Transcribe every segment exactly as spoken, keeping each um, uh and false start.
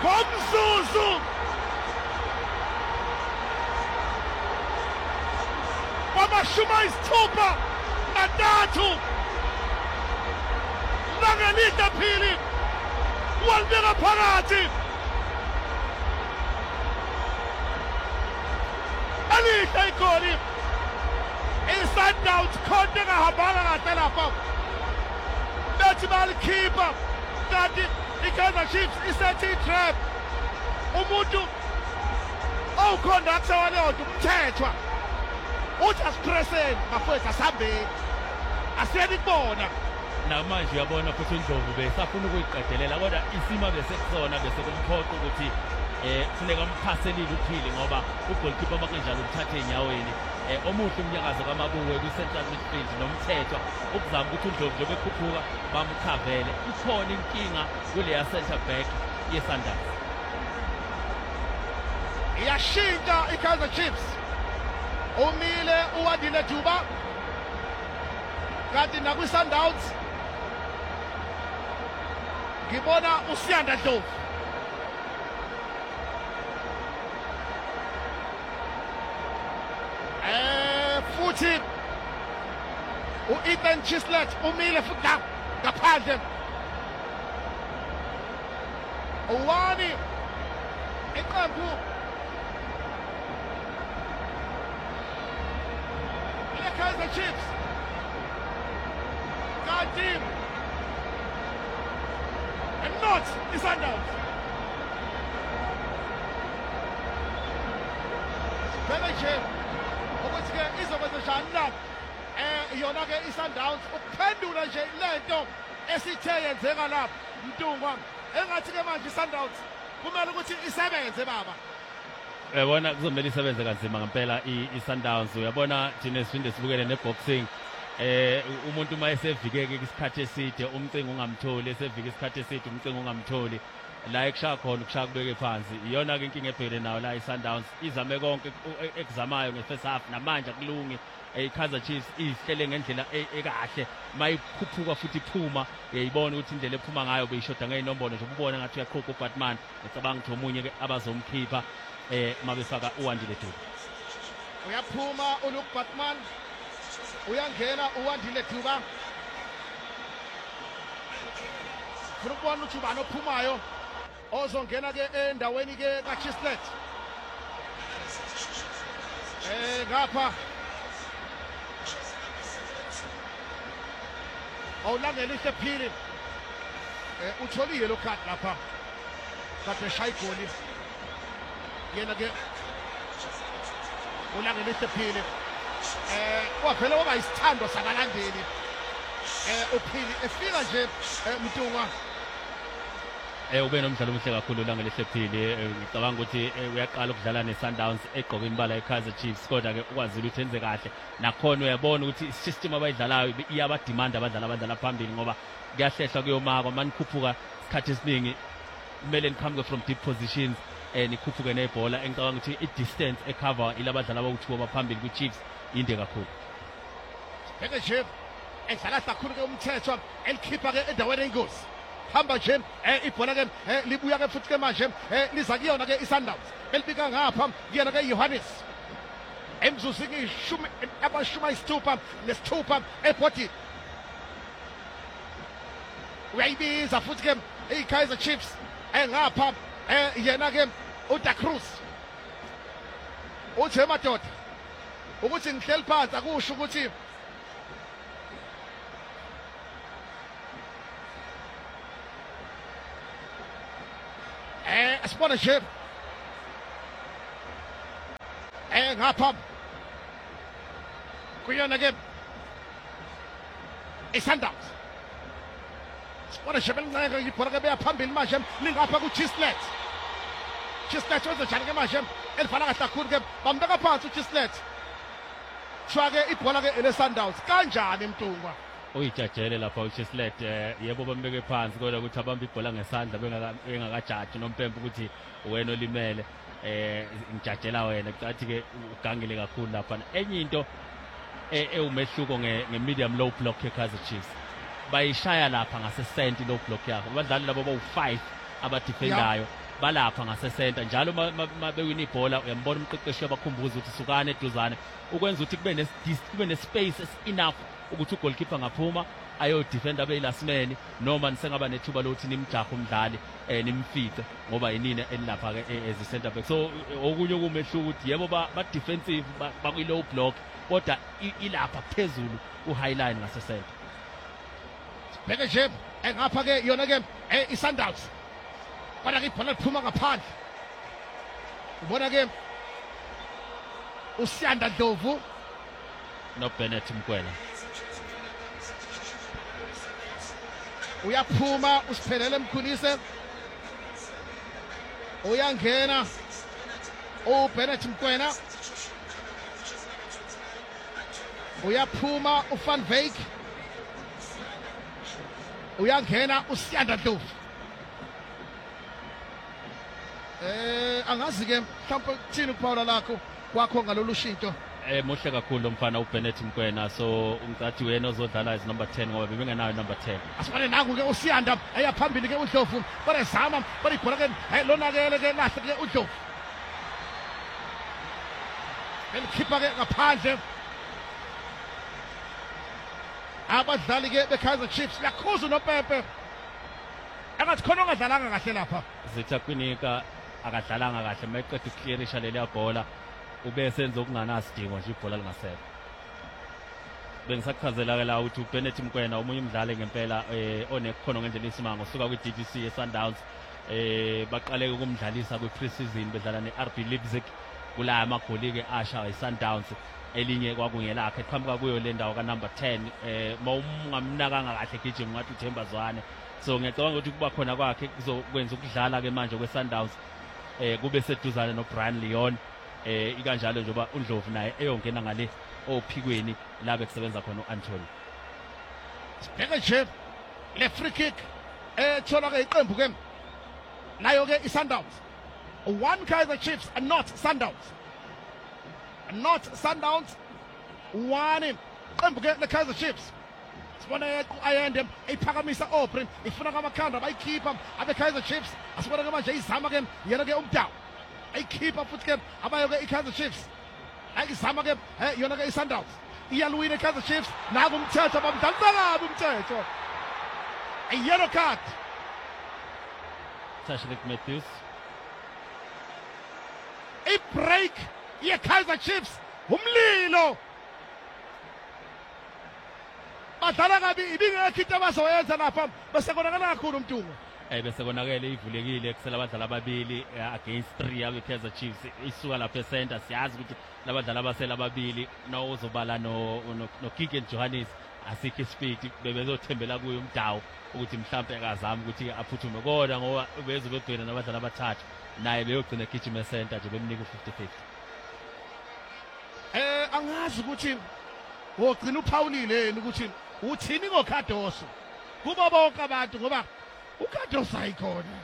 ngomzuzu wamashumi ayisithupha nantathu langelihla phili walibeka phakathi alihla igoli i-Sundowns khona engahambanga kahle lapha bethi balikhipha kanti i-Kaizer Chiefs isethi i-trap umuntu owukhondaktha waleyonto umthethwa uthi asipreseni bafowethu asihambeni asiyeni kubona namanje uyabona futhi uNdlovu besafuna ukuyiqedelela kodwa isima bese kusona bese kumphoqa ukuthi eh kufuneka umphaselile uphili ngoba ugoalkeeper makunjalo uthathe enyaweni eh omuhle umnyakazo kaMabuwe ku-central midfield nomthethwa ukuzama ukuthi uNdlovu nje bekhuphuka bamkhavele ikhona inkinga kuleya center back yeSundowns iyashintsha i-Kaizer Chiefs umile uwadile Juba kanti nakwi-Sundowns ngibona uSiyanda Ndlovu eh futhi u-Ethan Chislet umile futhi ngaphandle uwani iqembu le-Kaizer Chiefs kanti and not i-Sundowns sibheke nje ukuthi-ke izokwenzenjani na um yona-ke i-Sundowns ukuphendula nje lento esithe yenzeka lapho Mtungwa engathi-ke manje i-Sundowns kumele ukuthi isebenze baba uyabona kuzomela isebenze kanzima ngempela i-Sundowns uyabona thina siphinde sibukele ne-boxing eh umuntu uma esevikeke isikhathi eside umcingo ungamtholi esevike isikhathi eside umcingo ungamtholi la ekushaya khona ukushaya kubeke phansi iyona ke inkinga ebhekene nayo la i-Sundowns izame konke ekuzamayo nge-first half namanje akulungi i-Kaizer Chiefs ihlele ngendlela ekahle mayikhuphuka futhi iphuma uyayibona ukuthi indlela ephuma ngayo beyishoda ngeyinombolo nje ubona ngathi uyaqhuqa uBatman ngicabanga ukuthi omunye ke abazomkhipha eh mabefaka uWandile Dube uyaphuma uLuke Batman uyangena uWandile Dube funa ukubona ukuthi ubani ophumayo ozongena ke endaweni ke kaChislet eh ngapha awulangele isephili eh utholile lo card lapha kade shaya igoli yena ke ulangele isephili eh kwaphela waba isithando sakalandeli eh uphili efika nje Mtungwa eh ube nomdlalo omuhle kakhulu langele isephili ngicabanga ukuthi uyaqala ukudlala neSundowns egqoka imbala yeKaizer Chiefs kodwa ke ukwazile ukuthi enze kahle nakhona uyabona ukuthi isystem abayidlalayo iyabademand abadlali abadlala phambili ngoba kuyahlehla kuyomakwa manikhuphuka isikhathi esiningi kumele niqhamuke from deep positions eh nikhuphuke nebhola engicabanga ukuthi i-distance ecover ilabadlali abawuthiwa baphambili ku-Chiefs inde kakhulu beke nje edlala kakhulu ke umthethwa elikhipha ke endaweni engozi hamba nje eh ibhola ke libuya ke futhi ke manje eh liza kuyona ke iSundowns elibika ngapha kuyena ke Johannes emzuzini ishumi abashuma isithupha nesithupha ebhodi uyayibiza futhi ke iKaizer Chiefs engapha eh yena ke uDa Cruz uthi emadoda ukuthi ngihleli phansi akusho ukuthi eh asibona nje eh ngapha kuyona ke iSundowns sibona nje belinceka ibhola ke beyaphambili manje lingapha kuChislet Chislet wezojani ke manje elifana kahle kakhulu ke bambeka phansi uChislet shwake ibhola ke eleSundowns kanjani Mtungwa uyijajele lapha uChislet yebo bambeke phansi kodwa ukuthi abamba ibhola ngesandla bengakajaji nompempe ukuthi wena olimele eh ngijajela wena cathi ke ugangile kakhulu lapha enye into ewumehluko nge-medium low block yeKaizer Chiefs bayishaya lapha ngase-cent low block yakho abadlali labo bawu five abadefendayo balapha ngasesenta njalo mabewina ibhola uyambona umqeqeshi abakhumbuza ukuthi sukane eduzane ukwenza ukuthi kube kube nespace enough ukuthi ugoalkeeper ngaphuma ayo defender beyilast man noma nisengaba nethuba lokuthi nimjaha umdlali eh nimfice ngoba yinini elapha ke as a center back. So okunye kumehluka ukuthi yebo ba defensive bakwi low block kodwa ilapha phezulu u highline ngasesenta. Bheke nje engapha ke yona ke iSundowns kodwa ke ibhola liphuma ngaphandle. Ubona ke uSiyanda Dlovu no Bennett Mkwena uyaphuma usiphelele Mkhulise uyangena uBennett Mkwena uyaphuma uVan Wyk uyangena uSiyanda Dlovu. Eh angazi ke mhlawumbe kuthini kuphawula lakho kwakho ngalolu shinto. Eh muhle kakhulu umfana uBennett Mkwena, so ungathi wena ozodlala as number ten ngoba bebengenayo number ten. Asibone nangu ke uSiyanda eyaphambili ke uDlovu barezama baribhola ke lonakele ke lahle ke uDlovu. Elikhipha ke ngaphandle abadlali ke beKaizer Chiefs yakhuza noPepe engathi khona ongadlalanga kahle lapha. Zitha Kwinika akadlalanga kahle mayeqeda ukuklearisha leli bhola ube senza okunganasidingo nje ibhola lingasekho. Bengisakuchazela ke la ukuthi uBennett Mkwena omunye umdlali ngempela eh onekhono ngendlela isimanga usuka kwi D G C eSundowns eh baqale ukumdlalisa kwi pre-season bedlala neR B Leipzig kula amagoli ke asha eSundowns elinye kwakungelakhe eqhamuka kuyo le ndawo ka number ten eh mawungamnakanga kahle gijima ngathi uThemba Zwane. So ngiyacabanga ukuthi kuba khona kwakhe kuzokwenza ukudlala ke manje kweSundowns eh kube seduzane noBrian Leon eh ikanjalo njengoba uNdlovu naye eyongena ngale ophikweni la bekusebenza khona uAnthony. Sibheke nje le free kick ethola ke iqembu ke nayo ke iSundowns. One Kaizer Chiefs and not Sundowns. Not Sundowns. One iqembu ke le Kaizer Chiefs. Sibona ayende iphakamisa Aubrey ifuna kamakhanda bayikhipha abe Kaizer Chiefs asibona ke manje izama ke yena ke umdawu ayikhipha futhi ke abayo ke iKaizer Chiefs ayizama ke yona ke iSundowns iyalwina iKaizer Chiefs naku umthetho bamdlalisa kabi umthetho a yellow card. Tashrik Matthews a break yeKaizer Chiefs umlilo badlala kabi ibingekho into abazoyenza lapha bese konakala kakhulu umtungo. Eh bese konakele ivulekile kusela abadlali ababili against three abe Kaizer Chiefs isuka lapha eCenter. Siyazi ukuthi labadlali abasela ababili nawo uzobala no no Kigen Johannes asikho speed bebezothembela kuyo umdawu ukuthi mhlambe akazama ukuthi aphuthume kodwa ngoba beze bebhena nabadlali abathathu naye beyogcina egijima eCenter nje bemnika fifty fifty. Eh angazi ukuthi wogcina uphawulile ukuthi uthini ngoKhadoso kuba bonke abantu ngoba uKhadoso ayikhona.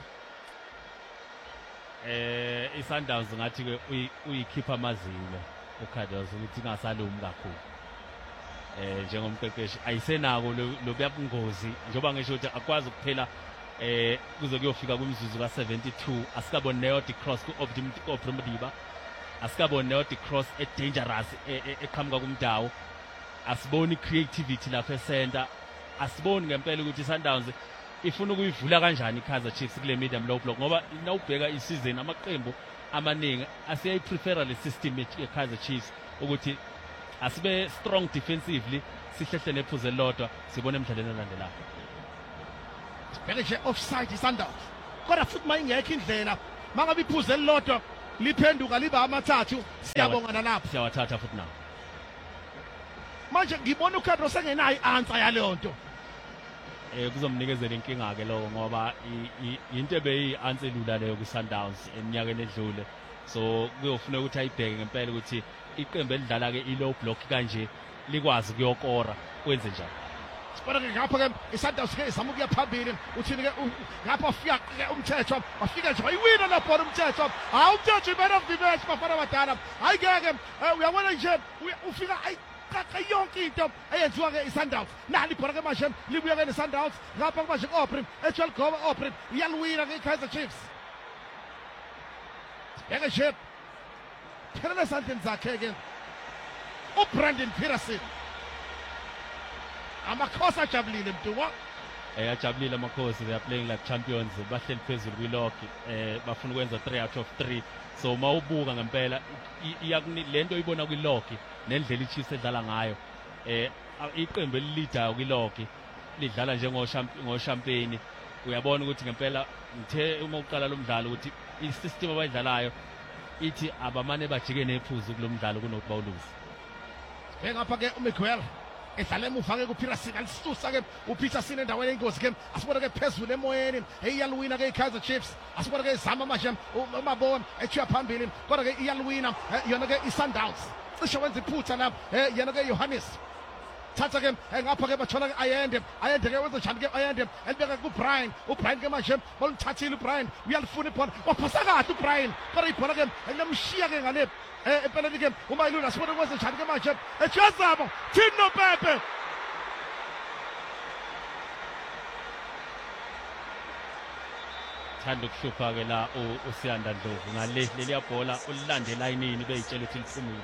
Eh iSundowns ngathi ke uyikhipha amazinyo uKhadoso ukuthi ingasalumi kakhulu. Eh njengomqeqeshi ayisenako lo buyabungozi njoba ngisho ukuthi akwazi ukuphela eh kuze kuyofika kumzuzu ka seventy-two asikabone neyo cross ku Aubrey Modiba asikabone neyo cross e dangerous eqhamuka kumdawu asiboni creativity lapha eCenter asiboni ngempela ukuthi iSundowns ifuna ukuyivula kanjani iKaizer Chiefs kule medium low block ngoba nawubheka isizini amaqembu amaningi asiyayiprefera le system yeKaizer Chiefs ukuthi asibe strong defensively sihlehle nephuze lodwa sibone emidlalweni elandelayo. Sibheke nje offside iSundowns kodwa futhi mayingekho indlela mangabe iphuze lodwa liphenduka liba amathathu siyabonga nalapha siyawathatha futhi nawo. Manje ngibona uKhadoso engenayo i-answer yaleyo nto. Eh kuzomnikezela inkinga ke lokho ngoba into ebeyi-answer lula leyo kuSundowns eminyakeni edlule. So kuyofuna ukuthi ayibheke ngempela ukuthi iqembu elidlala ke i-low block kanje likwazi ukuyokora kwenze njani. Sibona ke ngapha ke iSundowns ke izama ukuya phambili uthini ke ngapha ufika ke umthetho wafika nje wayiwina la bhola umthetho hawu umthetho ibena kuvimesh bafana badala hayi ngeke uyabona nje ufika icaca yonke into eyenziwa ke iSundowns nali ibhola ke manje libuya ke neSundowns ngapha manje ku-Opry eJoel Goba Opry iyalwina ke iKaizer Chiefs sibheke nje phelele esandleni zakhe ke uBrandon Peterson amakhosi ajabulile mntuwa eyajabulile amakhosi. They are playing like champions, bahleli phezulu kwi-log, eh bafuna ukwenza three out of three. So mawubuka ngempela lento oyibona kwi-log nendlela iChiefs edlala ngayo, eh iqembu elilidayo kwi-log lidlala njengoshampiyoni. Uyabona ukuthi ngempela ngithe uma uqala lo mdlalo ukuthi i-system abayidlalayo ithi abamane bajike nephuzu kulo mdlalo kunokuba uluze. Ngapha ke uMiguel edlala emuva ke kuPeterson alisusa ke uPeterson endaweni engozi ke asibona ke phezulu emoyeni eyalwina ke iKaizer Chiefs asibona ke izama manje umabona echiya phambili kodwa ke iyalwina yona ke iSundowns cishe wenza iphutha lapha yena ke Johannes thatha ke ngapha ke bathola ke ayende ayende ke wenza njani ke ayende elibeka kuBrian uBrian ke manje bolithathile uBrian uyalifuna ibhola waphasa kahle uBrian kodwa ibhola ke elimshiya ke ngale empeleni ke uMailula sibona kwenza njani ke manje ejazama Thino Pepe thanda ukuhlupha ke la uSiyanda Ndlovu ngale leliya bhola ulilande elayinini beyitshela ukuthi liphumile.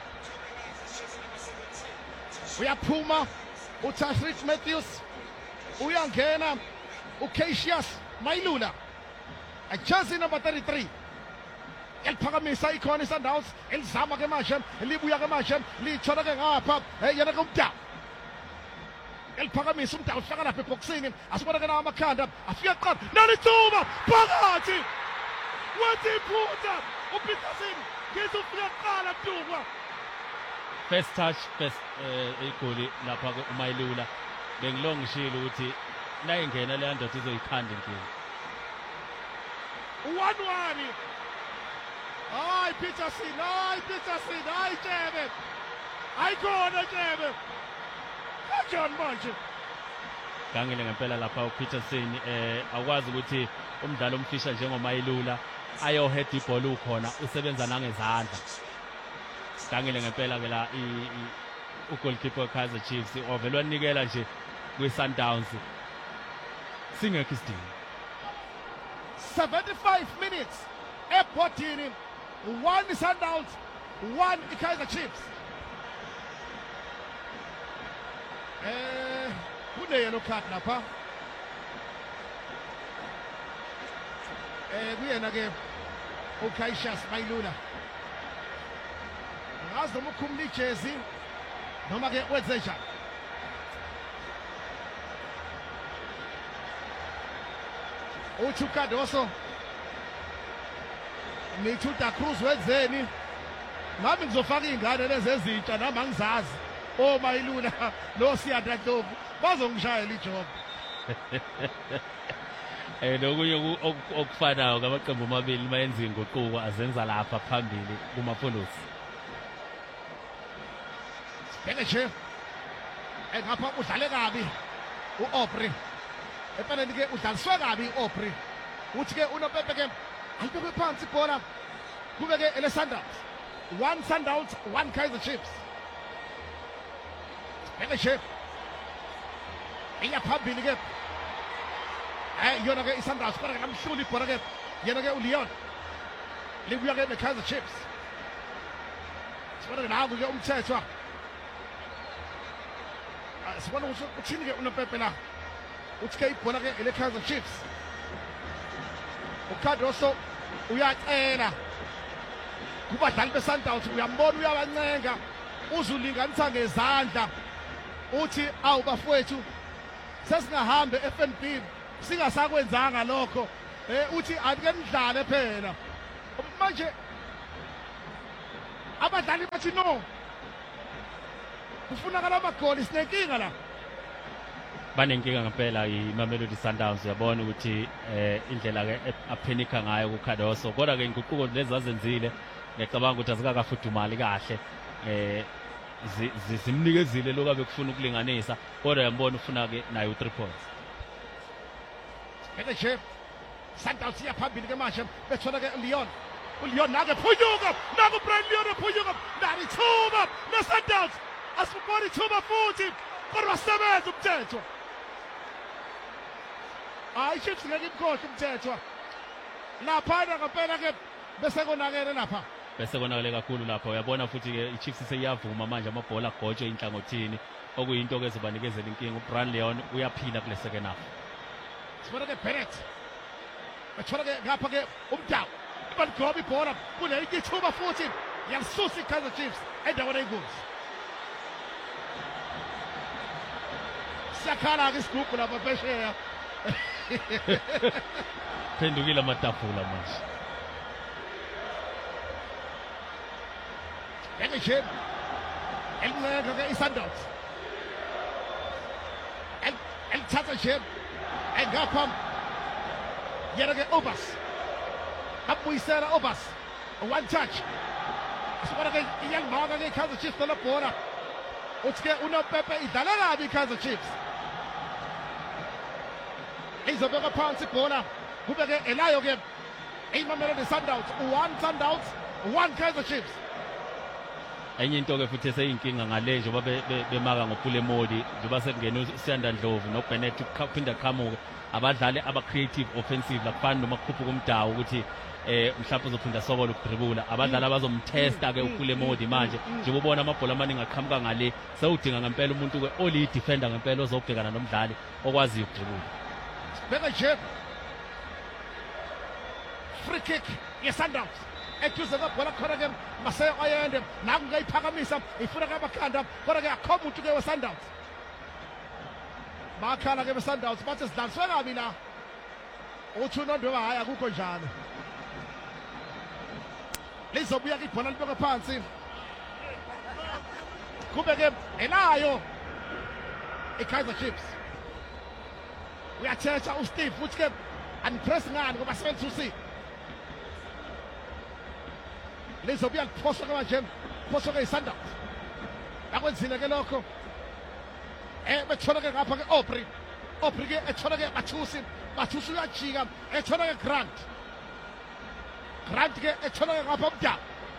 Uyaphuma uTashrik Matthews uyangena uCassius Mailula ajazi number thirty-three eliphakamisa ikhona iSundowns elizama ke manje libuya ke manje lithola ke ngapha yena ke uMdawu eliphakamisa uMdawu uhlaka lapha eboxini asibona ke nawo amakhanda afika qala nalithuba phakathi wathi iphutha uPeterson ngithi ufika qala Mdukwa. First touch, first igoli lapha ke uMailula bengilongishilo ukuthi la ingena le ndoda izoyikhanda inkinga. one one Hayi Peterson, hayi Peterson, hayi Tshebe. Ayikhona Tshebe. Kanjani manje? Gangile ngempela lapha uPeterson eh akwazi ukuthi umdlalo omfisha njengoMailula ayohead ibhola ukhona usebenza nangezandla. Gangile ngempela ke la ugoalkeeper Kaizer Chiefs ovela wanikela nje kwiSundowns singekho isidingo. seventy-five minutes ebhodini one Sundowns one iKaizer Chiefs. Eh kune yellow card lapha eh kuyena ke uCassius Mailula ngazi noma ukhumula ijezi noma ke wenze njani. uthi uCardoso nithi uDa Cruz wenzeni nami ngizofaka ingane lezi ezintsha nami angizazi oMailula noSiyanda Ndlovu bazongishayela ijob. Eh lokunye okufanayo ngamaqembu amabili mayenza inguquko azenza lapha phambili kuMapolosi. Bheke nje engapha udlale kabi uOpry efanele ke udlaliswe kabi uOpry uthi ke unoPepe ke ayibekwe phansi ibhola kube ke eleSundowns one Sundowns one Kaizer Chiefs. Bheke nje iyaphambili ke eh yona ke iSundowns kodwa ngamhlula ibhola ke yena ke uLeon libuya ke neKaizer Chiefs. Sibona naku ke umthetho sibona ukuthi uthini ke unoPepe la uthi ke ibhola ke eleKaizer Chiefs. uCardoso uyacela kubadlali beSundowns uyambona uyabancenga uzulinganisa ngezandla uthi awu bafowethu sesingahambe eF N B singasakwenzanga lokho eh uthi ake nidlale phela manje abadlali bathi no kufunakala amagoli sinenkinga la. Banenkinga ngempela iMamelodi Sundowns uyabona ukuthi eh indlela ke aphenika ngayo kuCardoso kodwa ke inguquko lezi azenzile ngicabanga ukuthi azikakafudumali kahle eh zimnikezile lokabe kufuna ukulinganisa kodwa yambona ufuna ke nayo three points. Bheke nje Sundowns iyaphambili ke manje bethola ke uLeon uLeon nake phunyuka naku Brian Leon ephunyuka nali thuba neSundowns asiboni ithuba futhi kodwa wasebenza umthetho. Hayi Chiefs ngeke imkhohle umthetho laphana ngempela ke bese konakele lapha. Bese konakele kakhulu lapha. Uyabona futhi ke iChiefs seyavuma manje amabhola agojwe inhlangothini okuyinto ke ezobanikezela inkinga. uBrian Leon uyaphila kule second half. Sibona ke Bennett bathola ke ngapha ke umdawu baligoba ibhola kule ithuba futhi yalisusa iKaizer Chiefs endaweni eyingozi. Siyakhala ke isigubhu lapha phesheya. Phendukile amatafula manje. Yeke nje elingeka ke iSundowns el elithatha nje engapha yena ke Obas abuyisela Obas one touch asibona ke iyangibaka ke iKaizer Chiefs la bhola uthi ke unopepe idlala kabi iKaizer Chiefs izobeka phansi ibhola kube ke elayo ke iMamelodi Sundowns one Sundowns one Kaizer Chiefs. Enye into ke futhi eseyinkinga ngale nje babe bemaka ngoPulemodi njengoba sekungena uSiyanda Ndlovu noBennett ukuphinda qhamuke abadlali aba creative offensive lakufana noma kukhuphuka umdawu ukuthi eh mhlawumbe uzophinda sokola ukudribula abadlali abazomtesta ke uPulemodi manje njengoba ubona amabhola amaningi aqhamuka ngale sewudinga ngempela umuntu ke oli defender ngempela ozobhekana nomdlali okwazi ukudribula. Beka nje free kick yeSundowns ejuze ngabhola khona ke Maseyo ayende naku ngayiphakamisa ifuna ke abakhanda kodwa ke akho umuntu ke weSundowns bakhala ke weSundowns bathi sidlaliswe kabi la uthi uNondwe hayi akukho njalo lizobuya ke ibhola libeke phansi kube ke elayo iKaizer Chiefs uyathetha uSteve uthi ke anpress ngani ngoba sebenzusi lizobuya kuphosa kanje kuphosa ke iSundowns akwenzile ke lokho eh bethola ke ngapha ke Aubrey Aubrey ke ethola ke Bathusi Bathusi uyajika ethola ke Grant Grant ke ethola ke ngapha umdawu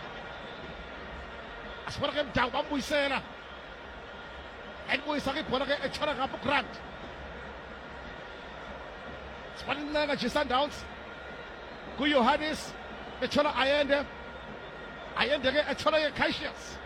asibona ke umdawu bambuyisela elibuyisa ke ibhola ke ethola ngapha uGrant sibona nje Sundowns kuYohannes ethola ayende ayende ke ethola ke Cassius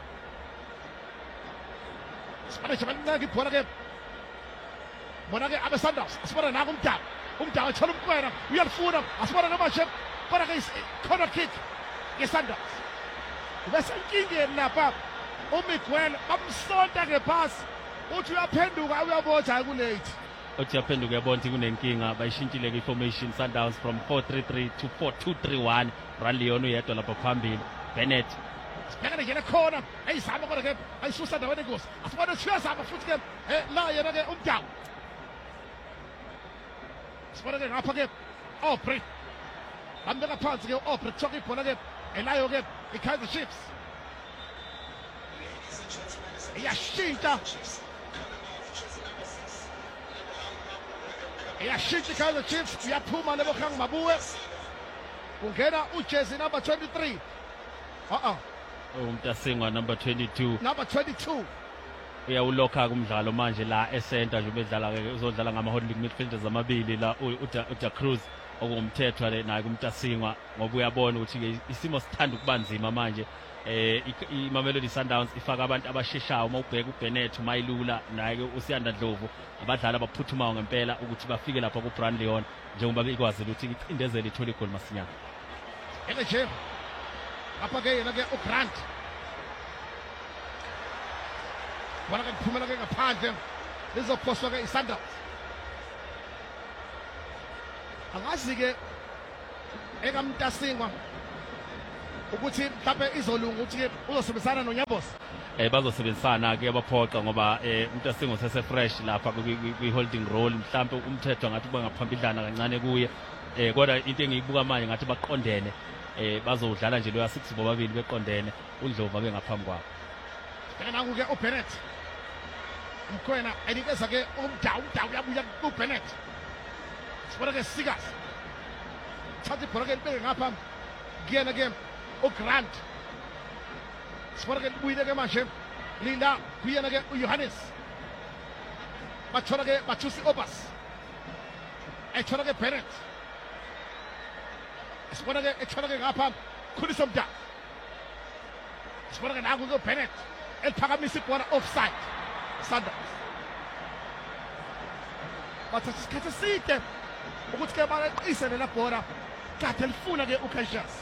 sibona nje abaningi ibhola ke bona ke abeSundowns asibona naku umdawu umdawu ethola umkwena uyalifuna asibona namaje kodwa ke corner kick yeSundowns bese inkingeni lapha uMiguel bamsonta ke pass uthi uyaphenduka uyabotha hayi kulate uthi yaphenduka uyabona ukuthi kunenkinga bayishintshile ke formation Sundowns from four three three to four two three one. Brian Leon uyedwa lapha phambili Bennett sibhekane nje lekhona ayizama kodwa ke ayisusa ndaweni engosi asibona siyazama futhi ke la yena ke umdawu sibona ke ngapha ke Aubrey bambeka phansi ke Aubrey thoka ibhola ke elayo ke iKaizer Chiefs iyashintsha iyashintsha iKaizer Chiefs uyaphuma Lebogang Mabuwe kungena ujersey number twenty-three uh-uh umntasingwa number twenty-two number twenty-two uyawulokha kumdlalo manje la eCenter nje bedlala ke uzodlala ngama holding midfielders amabili la uDa Cruz okumthethwa le naye kumntasingwa ngoba uyabona ukuthi ke isimo sithanda ukubanzima manje eh iMamelodi Sundowns ifaka abantu abasheshayo uma ubheka uBennett uMayilula naye ke uSiyanda Ndlovu abadlali abaphuthumayo ngempela ukuthi bafike lapha kuBrian Leon njengoba bekwazi ukuthi icindezele ithole igoli masinyana ene nje apha ke yena ke uGrant wona ke kuphumela ke ngaphandle lizophoswa ke iSundowns angazi ke ekamntasingwa ukuthi mhlawumbe izolunga ukuthi ke uzosebenzisana noNyabosa eh bazosebenzisana ke abaphoqa ngoba eh umntasingo sese fresh lapha kwi holding role mhlawumbe umthetho ngathi kuba ngaphambidlana kancane kuye eh kodwa into engiyibuka manje ngathi baqondene eh bazodlala nje lo ya six bobabili beqondene uNdlovu abe ngaphambi kwabo beka nangu ke uBennett umkhwena enikeza ke umdawu umdawu yabuya kuBennett sibona ke Sigas thatha ibhola ke libeke ngapha kuyena ke uGrant sibona ke libuyile ke manje lila kuyena ke uJohannes bathola ke bathusi Obas ethola ke Bennett sibona ke ethola ke ngapha khulisa umda sibona ke naku ke Bennett eliphakamisa ibhola offside Sundowns bathatha isikhathi eside ukuthi ke baleqise lela bhola kade lifuna ke uCassius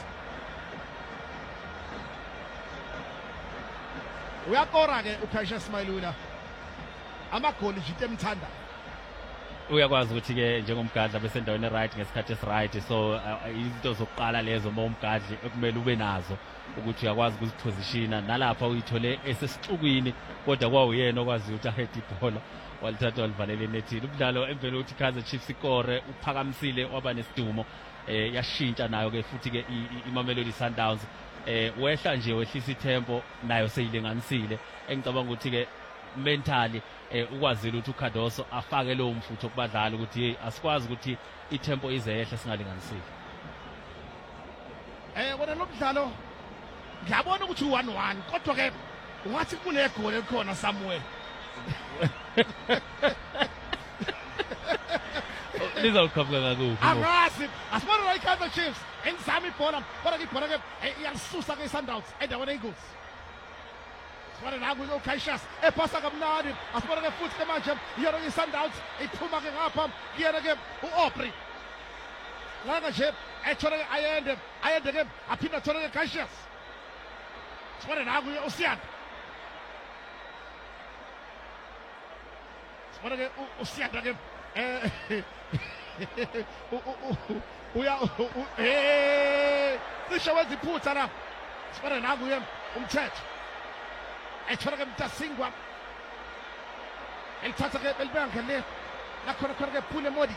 uyakora ke uCassius Mayilula amagoli nje into emthanda uyakwazi ukuthi ke njengomgadla bese endaweni right ngesikhathi esiright so uh, izinto zokuqala lezo mawumgadli ekumele ube nazo ukuthi uyakwazi ukuzipositiona nalapha uyithole esesixukwini kodwa kwawuyena okwazi ukuthi ahead ibhola walithatha walivalela enethini umdlalo emvelo ukuthi Kaizer Chiefs ikore uphakamisile waba nesidumo eh yashintsha nayo ke futhi ke iMamelodi Sundowns eh wehla nje wehlisa itempo nayo seyilinganisile engicabanga ukuthi ke mentally eh ukwazile ukuthi uKadoso afake lo mfutho kubadlali ukuthi hey asikwazi ukuthi itempo izehle singalinganisile eh wona lo mdlalo ngiyabona ukuthi u one one kodwa ke ungathi kune goal ekhona somewhere lizawukhaphuka ngakuphi angazi asibona la iKaizer Chiefs engizama ibhola kodwa ibhola ke iyasusa ke iSundowns endaweni eNkosi sibona la uCassius ephasa kamnandi asibona ke futhi ke manje yona iSundowns iphuma ke ngapha kuyena ke uAubrey langa nje ethola ke ayende ayende ke aphinda thola ke Cassius sibona la uSiyanda sibona ke uSiyanda ke eh uya eh cishe wenza iphutha la sibona la kuye umthetho ethola ke Mtasingwa elithatha ke belibeka ngale nakhona khona ke Phule Modi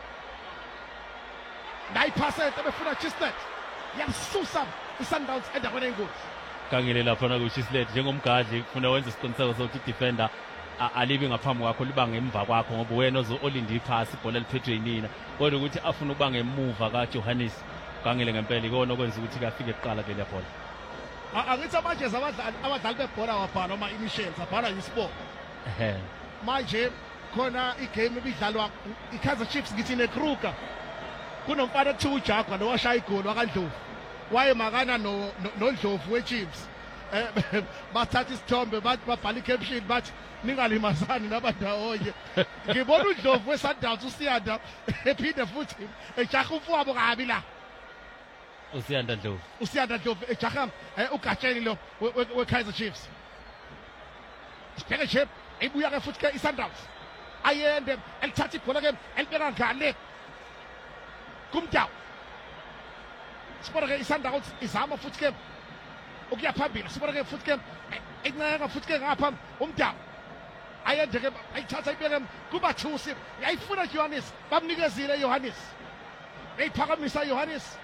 nayiphasa ebefuna Chislet yamsusa iSundowns endaweni eNkosi kangile lapha na kuChislet njengomgadli kufuna wenza isiqiniseko sokuthi defender alibi ngaphambi kwakho liba ngemva kwakho ngoba wena ozolinda iphasi ibhola liphethwe yinina kodwa ukuthi afuna ukuba ngemuva kaJohannes kangile ngempela ikona okwenza ukuthi kafike eqala ke le bhola angithi manje abadlali abadlali bebhola wabhala noma imissions abhala isport ehe manje khona igame ebidlalwa iKaizer Chiefs ngithi neKruger kunomfana kuthiwa uJagwa lo washaya igoli wakaNdlovu waye makana no noNdlovu weChiefs eh bathatha isithombe bathi babhala icaption bathi ningalimazani nabandawonye ngibona uNdlovu weSundowns uSiyanda ephinde futhi ejaha umfowabo kabi la uSiyanda Ndlovu uSiyanda Ndlovu ejaha uGatsheni lo weKaizer Chiefs sibheke nje ibuya ke futhi ke iSundowns ayende elithatha ibhola ke elibeka ngale kumdawu sibona ke iSundowns izama futhi ke ukuya phambili sibona ke futhi ke enceka futhi ke ngapha umdawu ayende ke ayithatha ibeke kubathusi yayifuna Johannes bamnikezile Johannes eyiphakamisa Johannes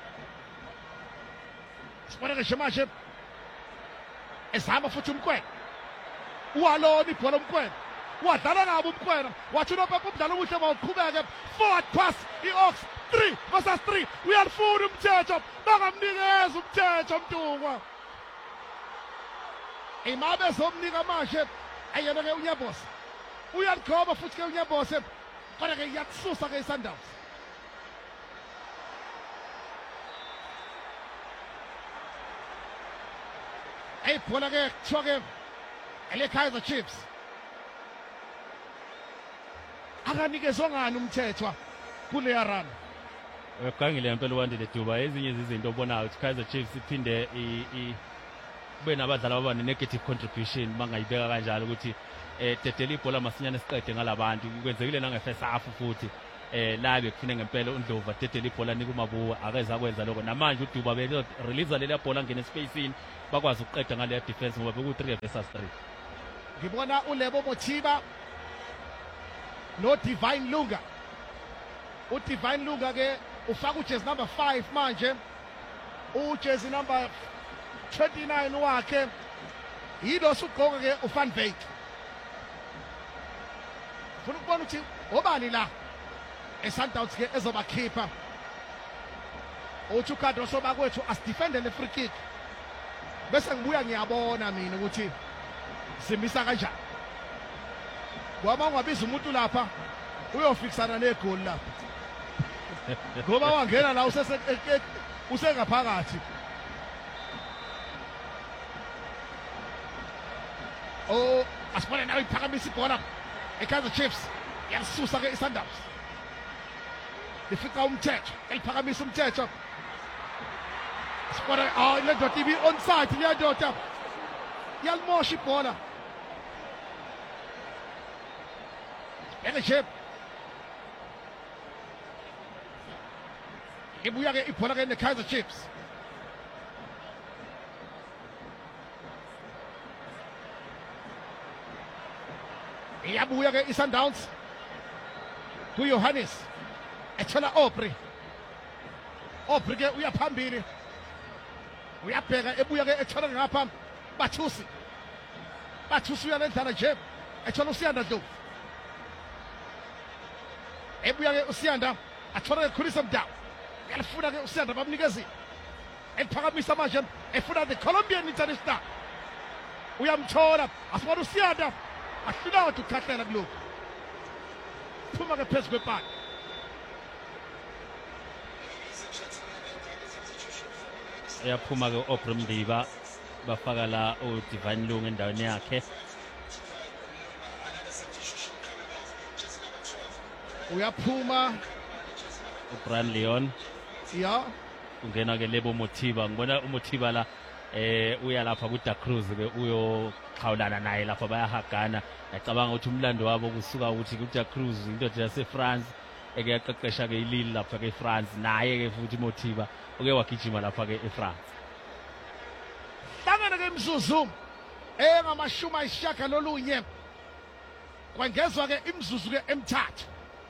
sibona ke manje ezama futhi umkwena uwalona ibhola umkwena wadlala nabo umkwena wathi nopapa umdlalo omuhle bawuqhubeke forward pass iOx three versus three uyalifuna umthetho bangamnikeza umthetho Mtungwa imabe somnika manje ayena ke uNyabose uyalikhoma futhi ke uNyabose kodwa ke yakususa ke iSundowns ayibhola ke kuthiwa ke ele Kaizer Chiefs akanikezwe ngani umthethwa kuleya run Ukangile impela uwandile Duba ezinye izinto obonayo ukuthi Kaizer Chiefs iphinde i kube nabadlali abane negative contribution bangayibeka kanjalo ukuthi eh dedela ibhola masinyane siqede ngalabantu kwenzekile nange first half futhi eh la bekufine ngempela uNdlovu dedela ibhola nika uMabuwa akeza kwenza lokho namanje uDuba beke release lela bhola ngene spacing bakwazi ukuqeda ngale defense ngoba beku three versus three ngibona uLebo Mothiba no Divine Lunga uDivine Lunga ke ufaka ujersey number five manje ujersey number twenty-nine wakhe yilo sugqoka ke uVan Wyk funa ukubona ukuthi obani la eSundowns ke ezobakhipha uthi uKadoso bakwethu asidefende le free kick bese ngibuya ngiyabona mina ukuthi simisa kanjani ngoba ungabiza umuntu lapha uyofikisana negoli lapha ngoba wangena la usese usengaphakathi oh asibone nawe iphakamisa ibhola eKaizer Chiefs yasusa ke iSundowns lifika umthetho eliphakamisa umthetho sibone oh le ndoda ibi onside le ndoda yalmosha ibhola eKaizer ibuya ke ibhola ke neKaizer Chiefs iyabuya ke iSundowns kuJohannes ethola Aubrey Aubrey ke uyaphambili uyabheka ebuya ke ethola ngapha Bathusi Bathusi uyalendlana nje ethola uSiyanda Dlovu ebuya ke uSiyanda athola ke Khulisa Mdawu yalifuna ke uSiyanda bamnikezi eliphakamisa manje efuna the Colombian international uyamthola asibona uSiyanda ahlula ukuthi ukhahlela kuloko phuma ke phezulu kwepaki yaphuma ke Aubrey Mdiba bafaka la uDivine Lungu endaweni yakhe uyaphuma uBrian Leon ya ungena ke Lebo Mothiba ngibona uMothiba la eh uya lapha ku Da Cruz ke uyoxhawulana naye lapha bayahagana ngicabanga ukuthi umlando wabo kusuka ukuthi ku Da Cruz indoda yase France eke yaqeqesha ke ilili lapha ke France naye ke futhi Mothiba uke wagijima lapha ke eFrance hlangana ke imzuzu engamashumi ayishaka lolunye kwangezwa ke imzuzu ke emithathu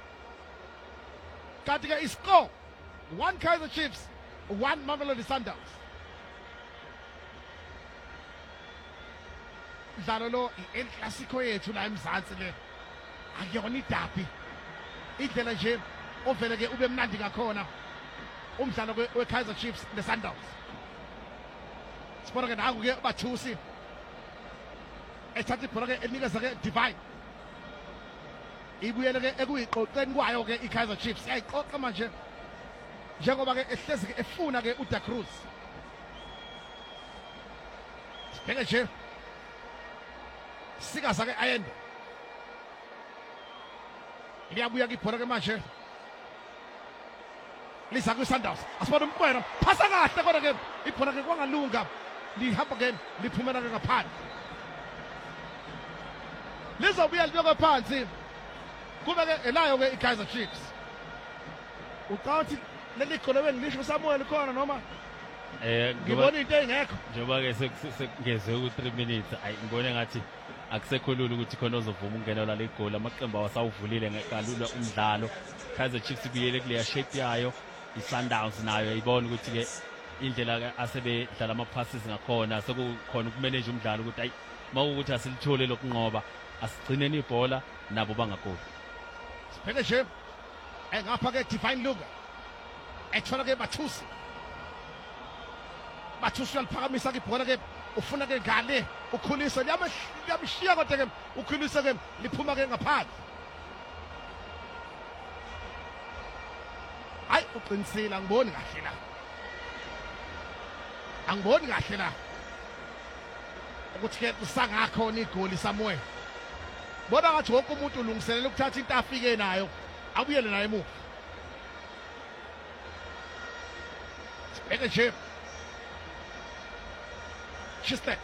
kanti ke iscore one Kaizer Chiefs one Mamelodi Sundowns dlalo lo el clasico yethu la eMzansi le akuyona idabi indlela nje ovele ke ube mnandi ngakhona umdlalo weKaizer Chiefs neSundowns sibona ke naku ke Bathusi ethatha ibhola ke enikeza ke Divine ibuyele ke ekuyiqoqeni kwayo ke iKaizer Chiefs yayiqoqa manje njengoba ke ehlezi ke efuna ke uDa Cruz sibheke nje sikasa ke ayende liyabuya ke ibhola ke manje lisa kwiSundowns asibona umkwena phasa kahle kodwa ke ibhola ke kwangalunga lihamba ke liphumela ke ngaphandle lizobuya libekwe phansi kube ke elayo ke iKaizer Chiefs uqathi leli gole wengilisho Samuel khona noma eh ngibona into engekho njengoba ke sekungeze ku three minutes ayi ngibone ngathi akusekhulula ukuthi khona ozovuma ungenela le goal amaqembu awasawuvulile ngekalula umdlalo Kaizer Chiefs kuyele kuleya shape yayo iSundowns nayo ayibona ukuthi ke indlela ke asebedlala ama passes ngakhona sekukhona ukumanage umdlalo ukuthi ayi mawukuthi asilithole lokunqoba asigcineni ibhola nabo bangagoli sibheke nje engapha ke Divine Lungu ethola ke Bathusi Bathusi uyaliphakamisa ke ibhola ke ufuna ke ngale ukhulisa liyamshiya kodwa ke ukhulisa ke liphuma ke ngaphandle hayi uqinisile angiboni kahle la angiboni kahle la ukuthi ke kusangakhona igoli Samuel bona ngathi wonke umuntu ulungiselela ukuthatha into afike nayo abuyele naye emuva sibheke nje Chistet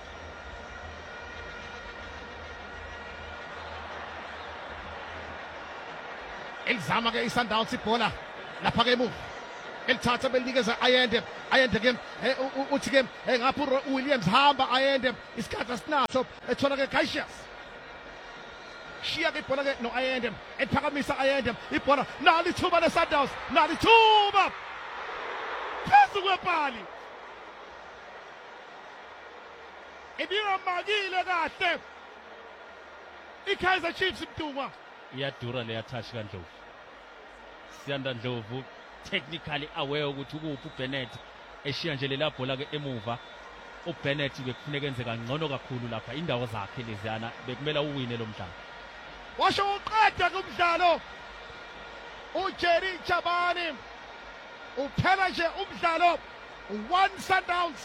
elizama ke iSundowns ibhola lapha ke emuva elithatha belinikeza Ayende Ayende ke uthi ke ngapha uWilliams hamba Ayende isikhathi asinaso ethola ke Cassius shiya ke ibhola ke no Ayende ephakamisa Ayende ibhola nalo ithuba leSundowns nalo ithuba phezu kwepali ibingamakile kahle iKaizer Chiefs Mtungwa iyadura leya touch kaNdlovu Siyanda Ndlovu technically aware ukuthi ukuphi uBennett eshiya nje lela bhola ke emuva uBennett bekufuneka enze kangcono kakhulu lapha indawo zakhe leziyana bekumela uwine lo mdlalo. Washo uqeda kumdlalo uJerry Chabani uphela nje umdlalo one Sundowns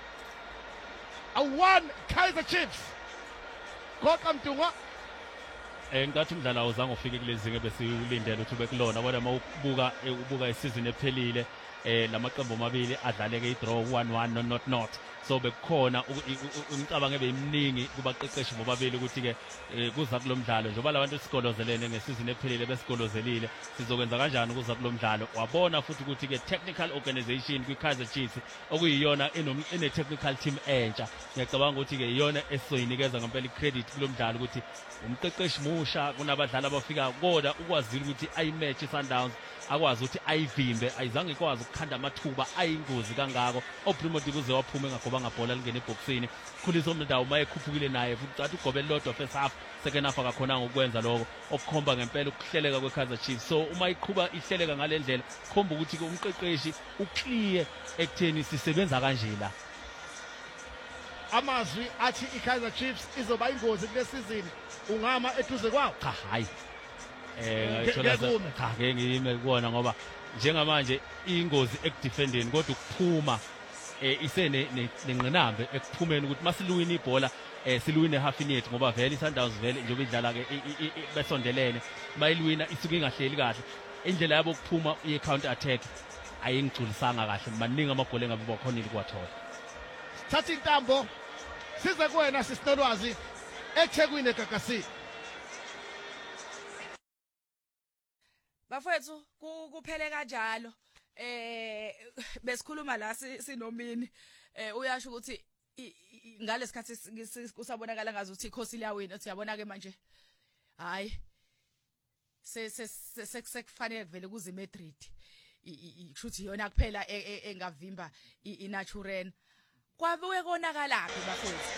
a one Kaizer Chiefs. Goqa Mdungwa Eh ngathi umdlalo awuzange ufike kulezinga bese ulindele ukuthi ube kulona kodwa mawubuka ubuka isizini ephelile eh lamaqembu amabili adlaleke idraw one one no not not so bekukhona umcabango ebeyimningi kubaqeqeshi bobabili ukuthi ke kuza kulomdlalo njengoba labantu sigolozelene ngesizini ephelile besigolozelile sizokwenza kanjani kuza kulomdlalo wabona futhi ukuthi ke technical organization kwiKaizer Chiefs okuyiyona ene technical team entsha ngiyacabanga ukuthi ke iyona esizoyinikeza ngempela icredit kulomdlalo ukuthi umqeqeshi musha kunabadlali abafika kodwa ukwazile ukuthi ayimatch iSundowns akwazi ukuthi ayivimbe ayizange ikwazi ukukhanda amathuba ayingozi kangako oPrimo Dikuze waphuma engagoba ngabhola lingene eboxini khulisa umndawo mayekhuphukile naye futhi athi ugobele lodwa first half second half akakhona ngokwenza lokho okukhomba ngempela ukuhleleka kweKaizer Chiefs so uma iqhuba ihleleka ngalendlela khomba ukuthi umqeqeshi uclear ekutheni sisebenza kanje la amazwi athi iKaizer Chiefs izoba ingozi kule season ungama eduze kwawo cha hayi eh ngithola cha ke ngiyime kubona ngoba njengamanje ingozi ekudefendeni kodwa ukuphuma eh isene nenqinambe ekuphumeni ukuthi masiluwina ibhola eh siluwine half minute ngoba vele iSundowns vele njengoba idlala ke besondelene bayiluwina isuke ingahleli kahle indlela yabo ukuphuma i counter attack ayingigculisanga kahle maningi amagoli engabe bakhonile kwathola thatha intambo size kuwena sisinolwazi eThekwini eGagasi. Bafethu kuphele kanjalo eh besikhuluma la sinomini eh uyasho ukuthi ngalesikhathi kusabonakala ngazi ukuthi ikhosi liyawina uthi yabona ke manje hayi se sekufanele kuvele kuze iMadrid kushuthi yona kuphela engavimba iNaturen kwabuye konakalaphi bafethu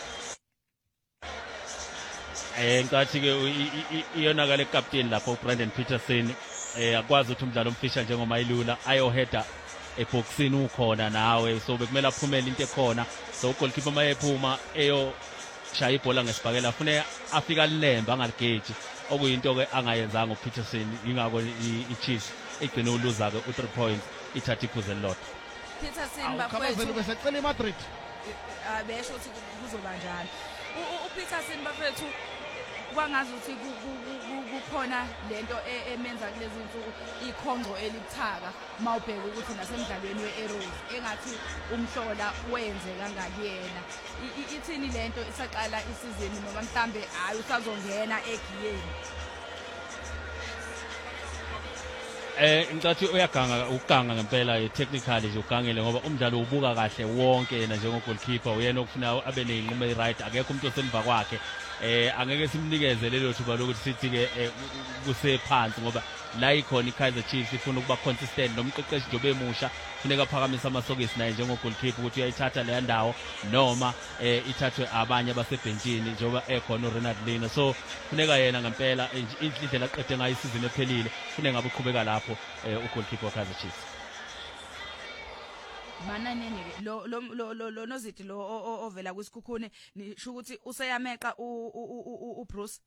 eh ngathi ke iyonakala eCaptain lapho uBrandon Peterson eh akwazi ukuthi umdlalo omfisha njengomayilula ayoheader eboxini ukhona nawe so bekumele aphumele into ekhona so ugoalkeeper mayephuma eyo shaya ibhola ngesibhakela afune afika lilemba angaligeji okuyinto ke angayenzanga uPeterson ingako iChiefs igcine uluza ke u three points ithatha iphuze lot Peterson bafethu besecela iMadrid abesho ukuthi kuzoba njalo uPeterson bafethu kwangazi ukuthi kukhona lento emenza kulezi insuku ikhongo elibuthaka mawubheka ukuthi nasemidlalweni weArrows engathi umhlola wenze kangakuyena ithini lento isaqala isizini noma mhlambe hayi usazongena egiyeni eh ngicathi uyaganga ukuganga ngempela technically nje ugangele ngoba umdlalo ubuka kahle wonke yena njengo goalkeeper uyena okufuna abe nenqumo right akekho umuntu osemva kwakhe eh angeke simnikeze lelo thuba lokuthi sithi ke kusephansi ngoba la ikhona iKaizer Chiefs ifuna ukuba consistent nomqeqeshi njobe emusha funeka aphakamisa amasokisi naye njengo goalkeeper ukuthi uyayithatha le ndawo noma eh ithathwe abanye abasebhenjini njoba ekhona uRenard Lina so funeka yena ngempela indlela aqede ngayo isizini ephelile funeka ngabe uqhubeka lapho ugoalkeeper waKaizer Chiefs mananene lo lo lo nozidi lo ovela kwisikhukhune nisho ukuthi useyameqa u Bruce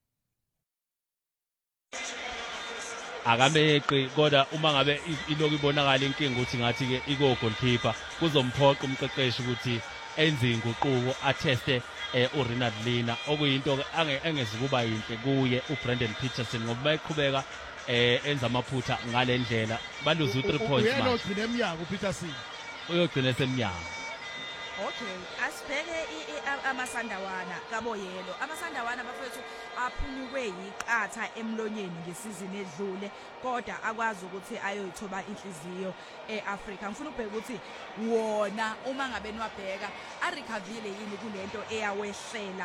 akameqi kodwa uma ngabe iloku ibonakala inkinga ukuthi ngathi ke iko goalkeeper kuzomphoqa umqeqeshi ukuthi enze inguquko atheste uRenard Lina okuyinto ke angeze kuba yinhle kuye uBrandon Peterson ngoba bayiqhubeka eh enza amaphutha ngalendlela baluza u three points manje uyena ogcina eminyango uPeterson uyogcina esemnyango okay asibheke amasandawana kaBoyelo amasandawana bafethu aphunyukwe yiqatha emlonyeni ngesizini edlule kodwa akwazi ukuthi ayoyithoba inhliziyo eAfrica ngifuna ukubheka ukuthi wona uma ngabe niwabheka arecovile yini kulento eyawehlela